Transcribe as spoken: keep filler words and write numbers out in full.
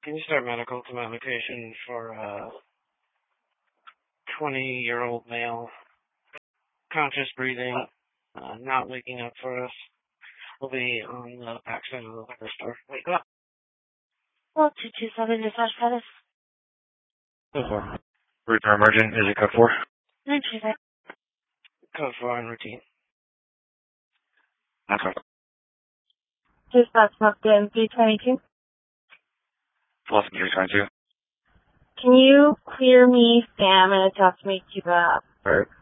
Can you start medical to medication for a twenty-year-old male, conscious breathing, uh, not waking up for us? We'll be on the backside of the liquor store. Wake up. Well, two two seven dispatch status. Code four. Route or emergent, is it code four? nine two six. Code four on routine. Okay. Dispatch smoke in three twenty-two. Plus three twenty-two. Can you clear me Sam and attach me to the bird?